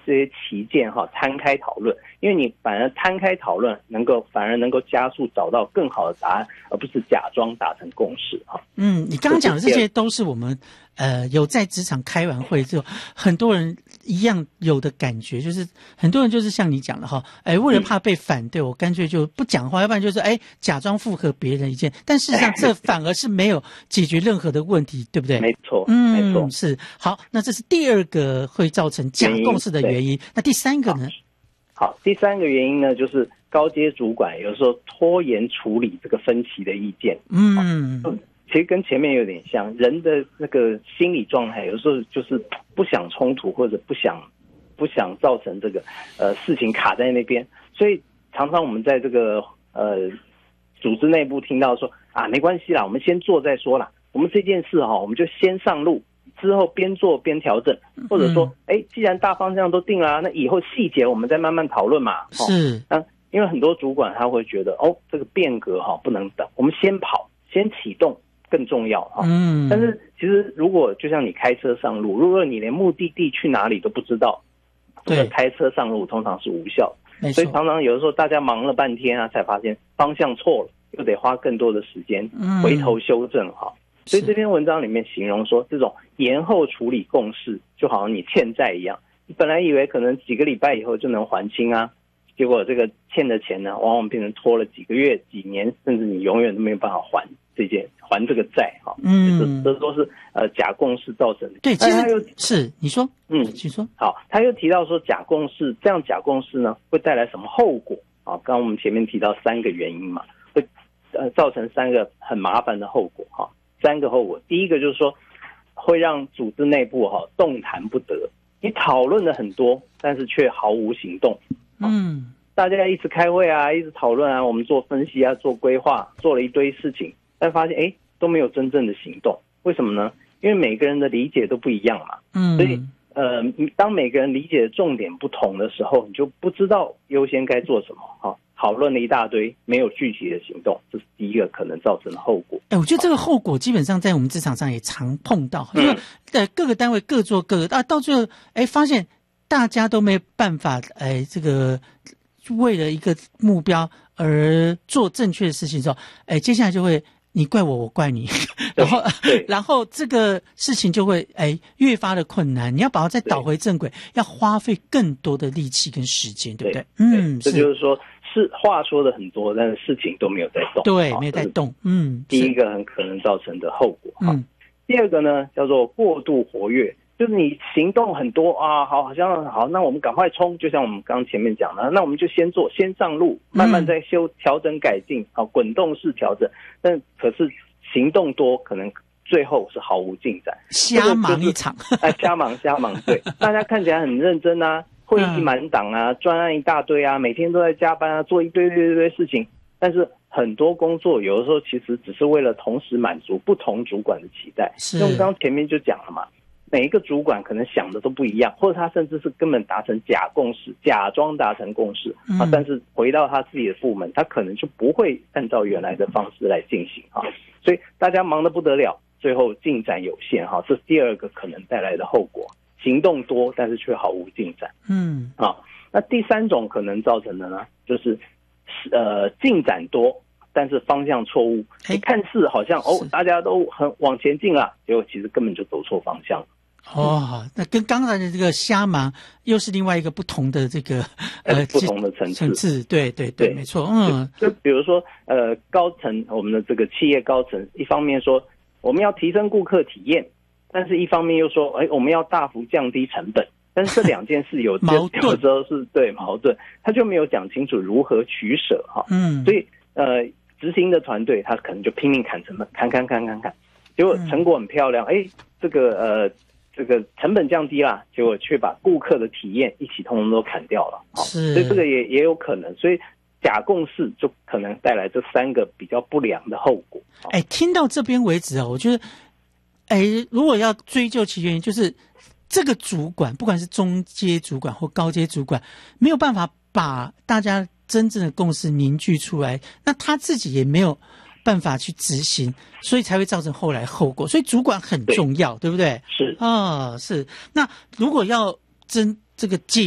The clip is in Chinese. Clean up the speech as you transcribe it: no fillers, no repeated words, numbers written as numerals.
这些旗舰摊开讨论，因为你反而摊开讨论，反而能够加速找到更好的答案，而不是假装达成共识你刚刚讲的这些都是我们有在职场开完会之后，很多人一样有的感觉，就是很多人就是像你讲的为了怕被反对，我干脆就不讲话，要不然就是假装附和别人意见，但事实上这反而是没有解决任何的问题，对不对？ 没错，没错， 是。好，那这是第二个会造成假共识的原因。那第三个呢？ 好，第三个原因呢，就是高阶主管有时候拖延处理这个分歧的意见。其实跟前面有点像，人的那个心理状态有时候就是不想冲突，或者不想造成这个事情卡在那边，所以常常我们在这个组织内部听到说没关系啦，我们先做再说啦，我们这件事我们就先上路，之后边做边调整，或者说既然大方向都定了，那以后细节我们再慢慢讨论嘛。 是因为很多主管他会觉得这个变革不能等，我们先跑先启动更重要但是其实如果就像你开车上路，如果你连目的地去哪里都不知道，这个开车上路通常是无效的。所以常常有的时候大家忙了半天才发现方向错了，又得花更多的时间回头修正所以这篇文章里面形容说，这种延后处理共识就好像你欠债一样，你本来以为可能几个礼拜以后就能还清结果这个欠的钱呢，往往变成拖了几个月几年，甚至你永远都没有办法还这个债这都是假共识造成的。 对，其实是你说请说。 好，他又提到说假共识呢会带来什么后果刚刚我们前面提到3个原因嘛，会造成3个很麻烦的后果3个后果。第一个就是说会让组织内部动弹不得，你讨论了很多，但是却毫无行动大家一直开会一直讨论我们做分析做规划，做了一堆事情，但发现都没有真正的行动。为什么呢？因为每个人的理解都不一样嘛所以当每个人理解的重点不同的时候，你就不知道优先该做什么讨论了一大堆，没有具体的行动，这是第一个可能造成的后果。 我觉得这个后果基本上在我们职场上也常碰到，因为各个单位各做各的到最后发现大家都没办法这个为了一个目标而做正确的事情之后接下来就会你怪我，我怪你，然后这个事情就会越发的困难，你要把它再导回正轨，要花费更多的力气跟时间，对不对？ 这就是说是话说的很多，但是事情都没有在动。 对，没有在动。 第一个很可能造成的后果第二个呢叫做过度活跃，就是你行动很多好像那我们赶快冲，就像我们刚刚前面讲的，那我们就先做，先上路，慢慢再调整改进滚动式调整。但可是行动多，可能最后是毫无进展， 瞎忙一场瞎忙对大家看起来很认真会议满档专案一大堆每天都在加班做一堆事情，但是很多工作有的时候其实只是为了同时满足不同主管的期待。因为我们刚刚前面就讲了嘛，每一个主管可能想的都不一样，或者他甚至是根本达成假共识，假装达成共识但是回到他自己的部门，他可能就不会按照原来的方式来进行所以大家忙得不得了，最后进展有限这是第二个可能带来的后果，行动多但是却毫无进展那第三种可能造成的呢，就是进展多但是方向错误，看似好像大家都很往前进了，结果其实根本就走错方向。 那跟刚才的这个瞎忙又是另外一个不同的这个不同的层次。 对，没错。 就比如说高层，我们的这个企业高层一方面说我们要提升顾客体验，但是一方面又说我们要大幅降低成本，但是这两件事有时候是矛盾，他就没有讲清楚如何取舍所以执行的团队他可能就拼命砍成本，砍，结果成果很漂亮这个成本降低啦，结果却把顾客的体验一起通通都砍掉了所以这个也有可能，所以假共识就可能带来这3个比较不良的后果听到这边为止我觉得如果要追究其原因，就是这个主管不管是中阶主管或高阶主管没有办法把大家真正的共识凝聚出来，那他自己也没有办法去执行，所以才会造成后来后果。所以主管很重要， 对不对？ 是是。那如果要这个